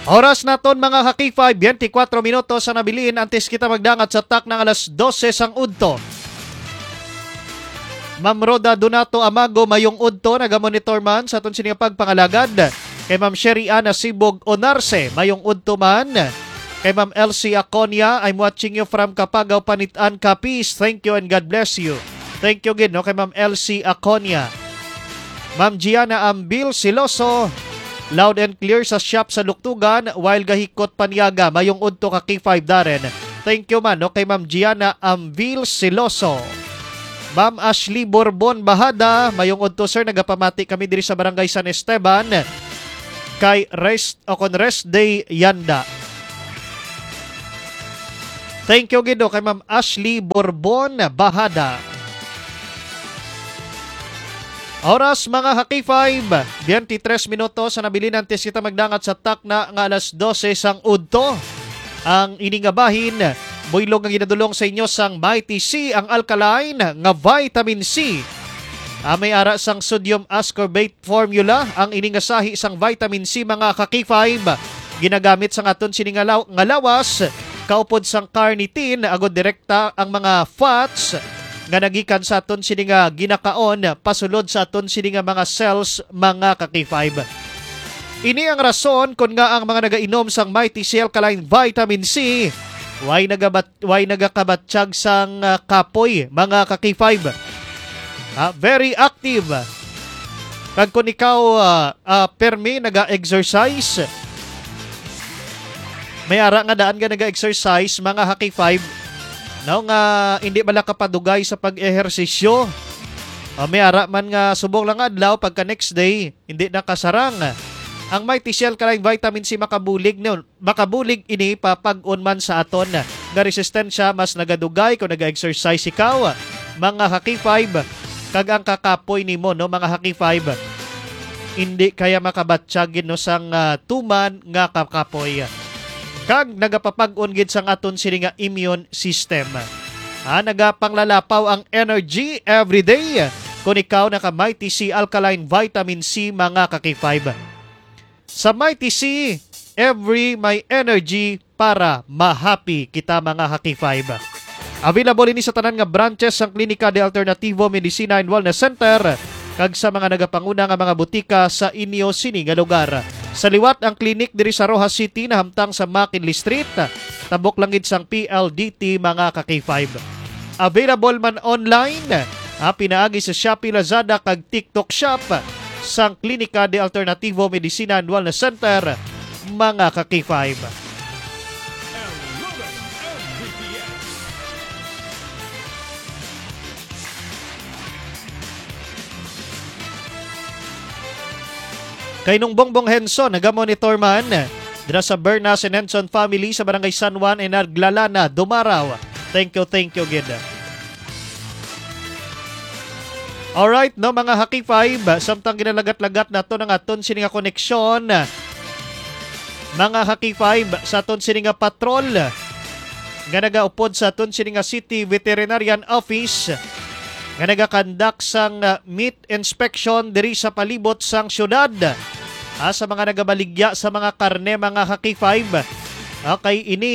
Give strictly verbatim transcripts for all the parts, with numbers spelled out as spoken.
Oras naton mga ka-K five, twenty-four minutos sa nabilin antes kita magdangat sa tak ng alas dose sang udto. Ma'am Roda Donato Amago mayong udto nagamonitor man sa aton sining pagpangalagad. Kay Ma'am Sherry Ana Sibog Onarse mayong udto man. Kay Ma'am Elsie Aconia, I'm watching you from Kapagaw Panitan, Capiz. Thank you and God bless you. Thank you again no kay Ma'am Elsie Aconia. Ma'am Gianna Ambil Siloso, loud and clear sa shop sa Luktugan while gahikot Paniaga mayong udto ka K five Darren. Thank you man no kay Ma'am Gianna Ambil Siloso. Ma'am Ashley Borbon Bahada mayong udto sir, nagapamati kami diri sa Barangay San Esteban kay rest o kon rest day Yanda. Thank you gido kay Ma'am Ashley Borbon Bahada. Oras mga ka-K five, twenty-three minutos sa nabilin antes kita magdangat sa tak na nga alas dose sang udto. Ang iningabahin, buylog ang ginadulong sa inyo sang Mighty C, ang alkaline nga vitamin C. Ah, may ara sang sodium ascorbate formula, ang iningasahi sang vitamin C mga ka-K five. Ginagamit sang aton sining nga lawas, kaupod sang carnitine, agod direkta ang mga fats nga nagikan sa aton sini nga ginakaon pasulod sa aton sini nga mga cells mga ka-K five. Ini ang rason kung nga ang mga nagainom sang Mighty C Alkaline Vitamin C way nagabat way nagakabatsyag sang uh, kapoy mga ka-K five. Uh, very active. Kag kung ikaw uh, uh, permi naga-exercise, may ara nga daan nga naga-exercise mga ka-K five. No nga hindi bala kapadugay sa pag-ehersisyo. Uh, may ara man nga subong lang adlaw pagka next day hindi nakasarang. Ang Mighty C Alkaline Vitamin C makabulig no, makabulig ini papag-on man sa aton nga resistensya mas nagadugay kung naga-exercise ikaw mga ka-K five. Kag ang kakapoy nimo no mga ka-K five, hindi kaya makabatsyagin no sang uh, tuman nga kakapoy. Kag nagapapag-on gid sang aton sini nga immune system. Ha, nagapanglalapaw ang energy every day kung ikaw naka Mighty C Alkaline Vitamin C mga ka-K five. Sa Mighty C, every may energy para ma-happy kita mga ka-K five. Available ini sa tanan nga branches sang Klinika de Alternativo Medicina and Wellness Center kag sa mga nagapanguna nga mga butika sa inyo sini nga lugar. Sa liwat ang klinik diri sa Rojas City na hamtang sa McKinley Street, tabok langid sang P L D T mga ka-K five. Available man online, ha, pinaagi sa Shopee, Lazada kag TikTok Shop sang Klinika de Alternativo Medicina and Wellness Center mga ka-K five. Kay nung Bongbong Henson, nagamonitor man dira sa Bernas and Henson family sa Barangay San Juan and Aglalana, Dumaraw. Thank you, thank you, Gid. Alright, no mga ka-K five, samtang ginalagat-lagat na to ng aton sini nga koneksyon. Mga ka-K five, sa aton sini nga patrol nga nagaupod sa aton sini nga City Veterinarian Office nga nagakandak sang uh, meat inspection diri sa palibot sang syudad. Ah, sa mga nagabaligya sa mga karne mga ka-K five. Ah, kay ini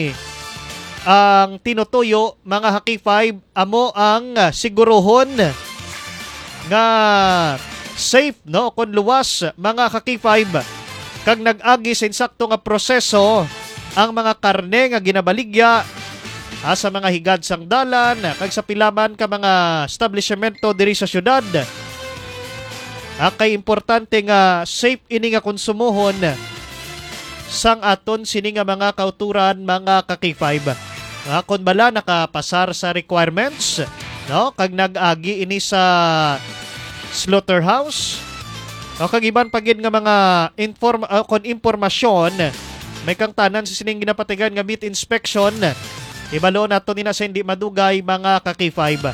ang tinutuyo mga ka-K five amo ang uh, siguruhon nga safe no kun luwas mga ka-K five. Kag nag-agi sa insakto nga proseso ang mga karne nga ginabaligya ha, sa mga higad sang dalan kag sa pilaman ka mga establishmento diri sa syudad. Ha, kay importante nga safe ini nga konsumohon sang aton sini nga mga kauturan mga ka-K five. Ha, kun bala nakapasar sa requirements no kag nag-agi ini sa slaughterhouse o kag iban pagid nga mga inform uh, kon impormasyon may kang tanan sa sining ginapatigan nga meat inspection. Ibalo nato nina sa hindi madugay mga ka-K five.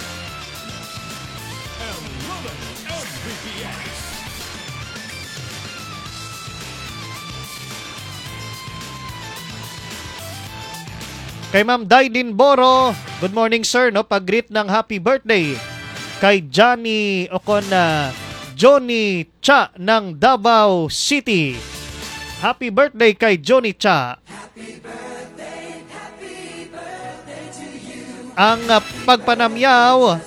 Kay Ma'am Daidin Boro, good morning sir, no, pag-greet ng happy birthday kay Johnny o kon uh, Johnny Cha ng Davao City. Happy birthday kay Johnny Cha. Ang uh, pagpanamyaw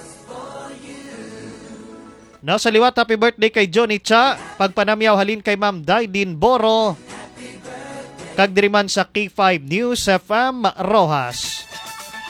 na sa liwat, happy birthday kay Johnny Cha. Pagpanamyaw halin kay Ma'am Daidin Boro. Kagdiriman sa K five News F M Rojas.